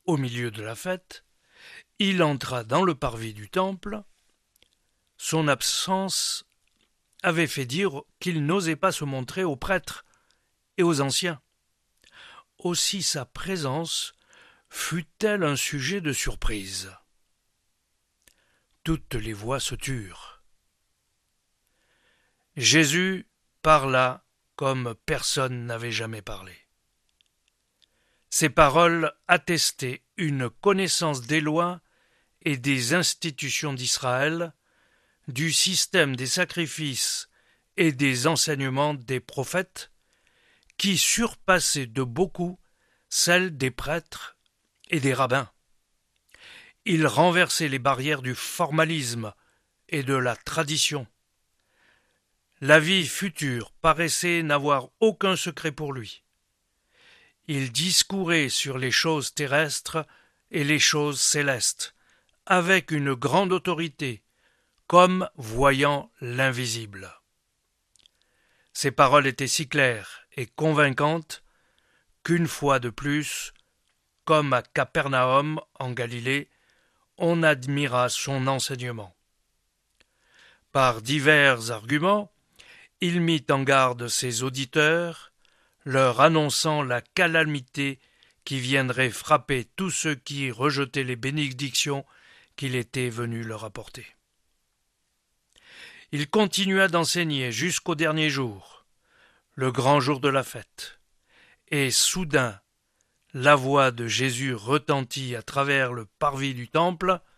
au milieu de la fête, il entra dans le parvis du temple. Son absence avait fait dire qu'il n'osait pas se montrer aux prêtres et aux anciens. Aussi sa présence fut-elle un sujet de surprise. Toutes les voix se turent. Jésus parla comme personne n'avait jamais parlé. Ces paroles attestaient une connaissance des lois et des institutions d'Israël, du système des sacrifices et des enseignements des prophètes, qui surpassaient de beaucoup celles des prêtres et des rabbins. Il renversait les barrières du formalisme et de la tradition. La vie future paraissait n'avoir aucun secret pour lui. Il discourait sur les choses terrestres et les choses célestes, avec une grande autorité, comme voyant l'invisible. Ses paroles étaient si claires et convaincantes qu'une fois de plus, comme à Capernaum en Galilée, on admira son enseignement. Par divers arguments, il mit en garde ses auditeurs, leur annonçant la calamité qui viendrait frapper tous ceux qui rejetaient les bénédictions qu'il était venu leur apporter. Il continua d'enseigner jusqu'au dernier jour, le grand jour de la fête, et soudain, la voix de Jésus retentit à travers le parvis du temple.